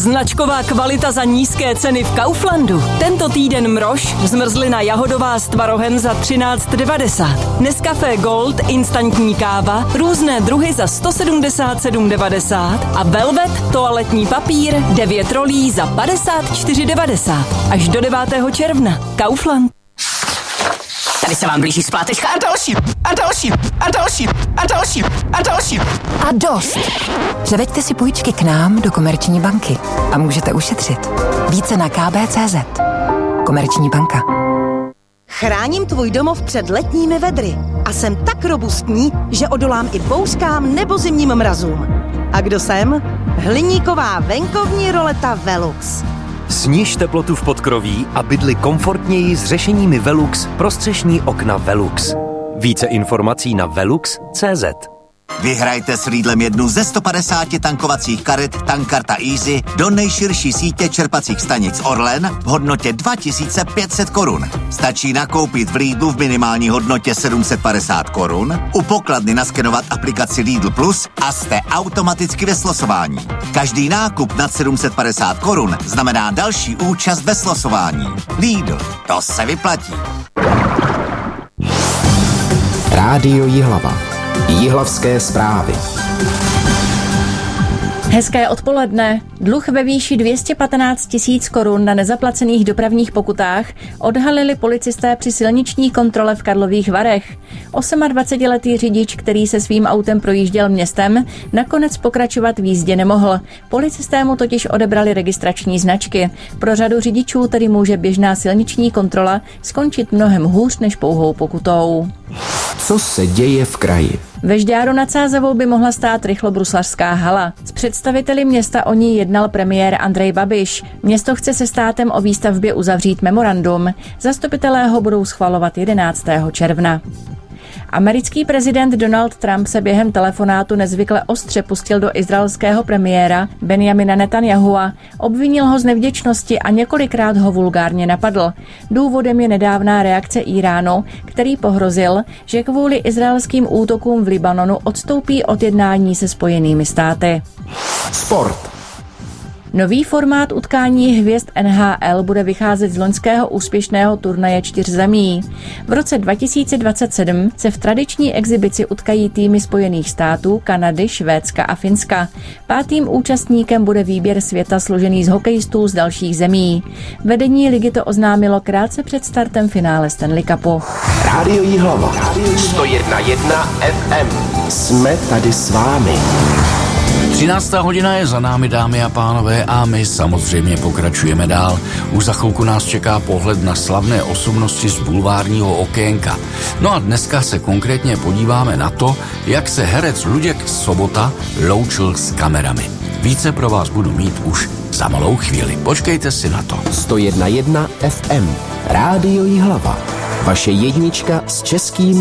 Značková kvalita za nízké ceny v Kauflandu. Tento týden mrož, zmrzlina jahodová s tvarohem za 13,90. Nescafé Gold, instantní káva, různé druhy za 177,90 a Velvet, toaletní papír, 9 rolí za 54,90. Až do 9. června. Kaufland. Tady se vám blíží splátečka a další, a další, a další, a další, a další. A dost. Převeďte si půjčky k nám do Komerční banky a můžete ušetřit. Více na kb.cz. Komerční banka. Chráním tvůj domov před letními vedry a jsem tak robustní, že odolám i bouřkám nebo zimním mrazům. A kdo jsem? Hliníková venkovní roleta Velux. Sniž teplotu v podkroví a bydli komfortněji s řešeními Velux pro střešní okna Velux. Více informací na velux.cz. Vyhrajte s Lidlem jednu ze 150 tankovacích karet Tankkarta Easy do nejširší sítě čerpacích stanic Orlen v hodnotě 2500 korun. Stačí nakoupit v Lidlu v minimální hodnotě 750 korun, u pokladny naskenovat aplikaci Lidl Plus a jste automaticky ve slosování. Každý nákup nad 750 korun znamená další účast ve slosování. Lidl, to se vyplatí. Rádio Jihlava. Jihlavské zprávy. Hezké odpoledne. Dluh ve výši 215 000 korun na nezaplacených dopravních pokutách odhalili policisté při silniční kontrole v Karlových Varech. 28letý řidič, který se svým autem projížděl městem, nakonec pokračovat v jízdě nemohl. Policisté mu totiž odebrali registrační značky. Pro řadu řidičů tedy může běžná silniční kontrola skončit mnohem hůř než pouhou pokutou. Co se děje v kraji? Ve Žďáru nad Sázavou by mohla stát rychlobruslařská hala. S představiteli města o ní jednal premiér Andrej Babiš. Město chce se státem o výstavbě uzavřít memorandum. Zastupitelé ho budou schvalovat 11. června. Americký prezident Donald Trump se během telefonátu nezvykle ostře pustil do izraelského premiéra Benjamina Netanyahua, obvinil ho z nevděčnosti a několikrát ho vulgárně napadl. Důvodem je nedávná reakce Íránu, který pohrozil, že kvůli izraelským útokům v Libanonu odstoupí od jednání se Spojenými státy. Sport. Nový formát utkání hvězd NHL bude vycházet z loňského úspěšného turnaje 4 zemí. V roce 2027 se v tradiční exibici utkají týmy Spojených států, Kanady, Švédska a Finska. 5. účastníkem bude výběr světa složený z hokejistů z dalších zemí. Vedení ligy to oznámilo krátce před startem finále Stanley Cupu. Rádio Jihlava. 101,1 FM. Jsme tady s vámi. 13. hodina je za námi, dámy a pánové, a my samozřejmě pokračujeme dál. Už za chvilku nás čeká pohled na slavné osobnosti z bulvárního okénka. No a dneska se konkrétně podíváme na to, jak se herec Luděk Sobota loučil s kamerami. Více pro vás budu mít už za malou chvíli. Počkejte si na to. 101,1 FM. Rádio Jihlava. Vaše jednička s českým